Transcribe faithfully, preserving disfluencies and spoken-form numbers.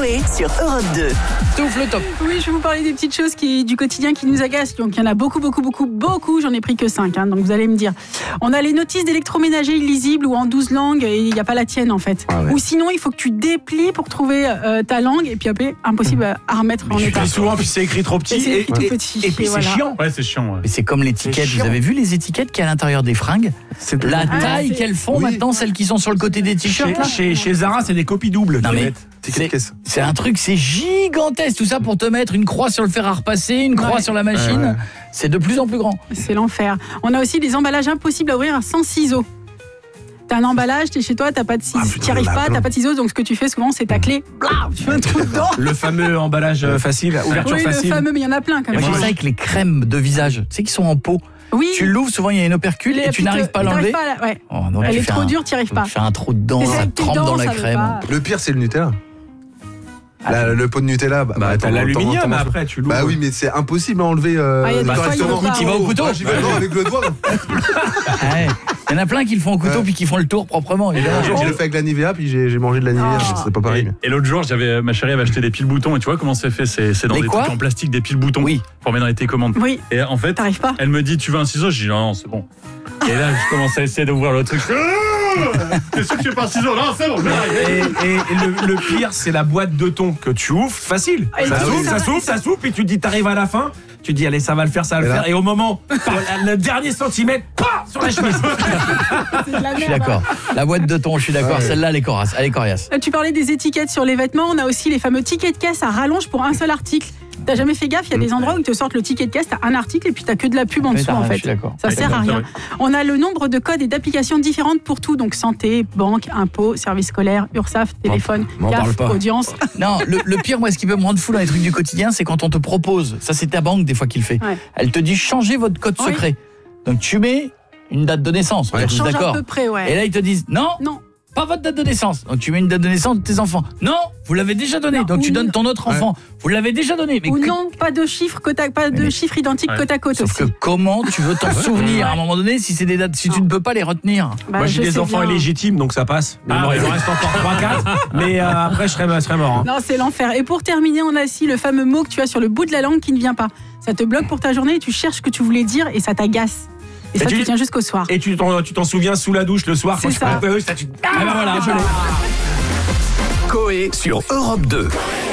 Coé sur Europe deux. Souffle le top. Oui, je vais vous parler des petites choses qui, du quotidien qui nous agacent. Donc, il y en a beaucoup, beaucoup, beaucoup, beaucoup. J'en ai pris que cinq. Hein, donc, vous allez me dire. On a les notices d'électroménager illisibles ou en douze langues et il n'y a pas la tienne, en fait. Ah ouais. Ou sinon, il faut que tu déplies pour trouver euh, ta langue et puis après, impossible à, à remettre mais en état. Souvent, puis c'est écrit trop petit. Et, c'est écrit et, tout petit. et, et puis, et c'est voilà. chiant. Ouais, c'est chiant. Ouais. Mais c'est comme l'étiquette. Vous avez vu les étiquettes qu'il y a à l'intérieur des fringues? C'est la ah, taille c'est... qu'elles font oui. maintenant, celles qui sont sur le côté des t-shirts. Chez, chez, chez Zara, c'est des copies doubles. Non, mais c'est, c'est un truc, c'est gigantesque. Tout ça pour te mettre une croix sur le fer à repasser, une croix ouais. sur la machine. Ouais, ouais. C'est de plus en plus grand. C'est l'enfer. On a aussi des emballages impossibles à ouvrir sans ciseaux. T'as un emballage, t'es chez toi, t'as pas de ciseaux, ah, t'y arrives pas, t'as pas de ciseaux, donc ce que tu fais souvent, c'est ta clé, blah, tu fais un trou dedans. Le fameux emballage facile, ouverture oui, facile. Oui, le fameux, mais il y en a plein quand même. Moi, j'ai ça avec les crèmes de visage, tu sais, qui sont en pot. Oui. Tu l'ouvres, souvent il y a une opercule et, et tu n'arrives pas à l'enlever. Pas à la... ouais. Oh, non, elle est trop dure, t'y arrives pas. Tu fais un trou dedans, ça trempe dans la crème. Pas... Le pire, c'est le Nutella. La, le pot de Nutella, bah, bah t'as l'aluminium après, tu l'ouvres. Bah oui, mais c'est impossible à enlever euh, ah, bah, correctement. Tu vas au couteau. Moi, j'y vais non, avec le doigt. Ouais. Il y en a plein qui le font au couteau ouais. puis qui font le tour proprement. Et là, j'ai le fait avec la Nivea, puis j'ai, j'ai mangé de la Nivea, oh. c'est pas pareil. Et, et l'autre jour, j'avais, ma chérie avait acheté des piles boutons et tu vois comment c'est fait, c'est, c'est dans les des quoi trucs en plastique, des piles boutons oui. pour mettre dans les télécommandes. Oui. Et en fait, t'arrives pas. Elle me dit tu veux un ciseau, je dis non, non c'est bon. Et là, je commence à essayer d'ouvrir le truc. T'es sûr que je fais pas un ciseau? Non, c'est bon. Et, et, et le, le pire, c'est la boîte de thon que tu ouvres, facile. Et ça s'ouvre, ça s'ouvre, ça s'ouvre, puis tu te dis, t'arrives à la fin, tu te dis, allez, ça va le faire, ça va le faire. Et au moment, le dernier centimètre, pah, sur la chemise. Je suis d'accord. La boîte de thon, je suis d'accord. Ouais. Celle-là, elle est coriace. Elle est coriace. Tu parlais des étiquettes sur les vêtements. On a aussi les fameux tickets de caisse à rallonge pour un seul article. T'as jamais fait gaffe, il y a des endroits où ils te sortent le ticket de caisse, t'as un article et puis t'as que de la pub en dessous en fait. Ça sert à rien. On a le nombre de codes et d'applications différentes pour tout, donc santé, banque, impôts, services scolaires, URSSAF, téléphone, M'en C A F, audience. Non, le, le pire, moi, ce qui peut me rendre fou dans les trucs du quotidien, c'est quand on te propose, ça c'est ta banque des fois qui le fait, ouais. Elle te dit changez votre code oui. secret. Donc tu mets une date de naissance, on est tous d'accord. À peu près, ouais. Et là ils te disent non, non. Pas votre date de naissance. Donc tu mets une date de naissance de tes enfants. Non, vous l'avez déjà donné. Non, donc tu donnes ton autre enfant. Ouais. Vous l'avez déjà donné. Mais ou que... non, pas de chiffres côte à, pas de mais... chiffres identiques ouais. côte à côte. Sauf aussi. que comment tu veux t'en souvenir à un moment donné si c'est des dates, si non. tu ne peux pas les retenir. Bah, moi j'ai des enfants bien. illégitimes donc ça passe. Mais ah, bon, ouais. il en reste encore trois quatre. Mais euh, après je serais, je serais mort. Hein. Non, c'est l'enfer. Et pour terminer, on a aussi le fameux mot que tu as sur le bout de la langue qui ne vient pas. Ça te bloque pour ta journée et tu cherches ce que tu voulais dire et ça t'agace. Et, et ça, tu, tu tiens jusqu'au soir. Et tu t'en, tu t'en souviens sous la douche le soir c'est quand ça. je fais ça, tu... Ah ben voilà, je l'ai. Coé sur Europe deux.